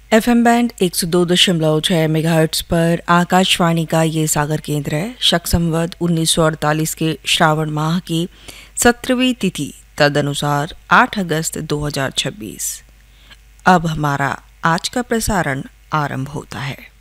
FM band 102.6 megahertz पर आकाशवाणी का ये सागर केंद्र है। शक संवत 1948 के श्रावण माह की 17वीं तिथि तदनुसार 8 अगस्त 2026। अब हमारा आज का प्रसारण आरंभ होता है।